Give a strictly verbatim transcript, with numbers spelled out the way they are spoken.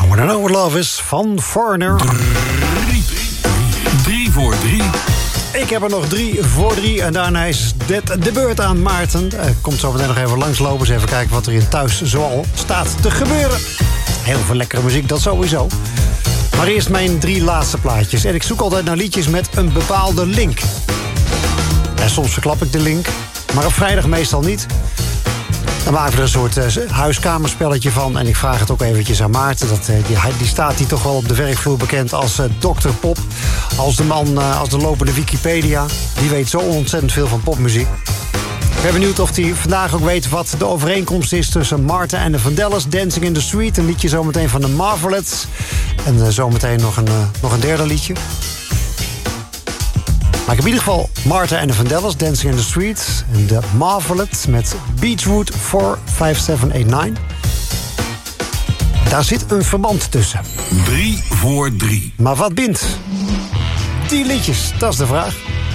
I Wanna Know What Love Is van Foreigner. Drie, drie voor drie. Ik heb er nog drie voor drie en daarna is dit de beurt aan Maarten. Uh, komt zo meteen nog even langslopen, eens even kijken wat er in thuis zoal staat te gebeuren. Heel veel lekkere muziek, dat sowieso. Maar eerst mijn drie laatste plaatjes. En ik zoek altijd naar liedjes met een bepaalde link. En soms verklap ik de link, maar op vrijdag meestal niet. Dan maken we er een soort uh, huiskamerspelletje van. En ik vraag het ook eventjes aan Maarten. Dat, uh, die, die staat hier toch wel op de werkvloer bekend als uh, dokter Pop. Als de man, uh, als de lopende Wikipedia. Die weet zo ontzettend veel van popmuziek. Ik ben benieuwd of hij vandaag ook weet wat de overeenkomst is tussen Martha en de Vandellas. Dancing in the Street, een liedje zometeen van de Marvelettes. En uh, zometeen nog een, uh, nog een derde liedje. Maar ik heb in ieder geval Martha en de Vandellas, Dancing in the Street. En de Marvelettes met Beachwood vier vijf zeven acht negen. Daar zit een verband tussen. Drie voor drie. Maar wat bindt die liedjes? Dat is de vraag.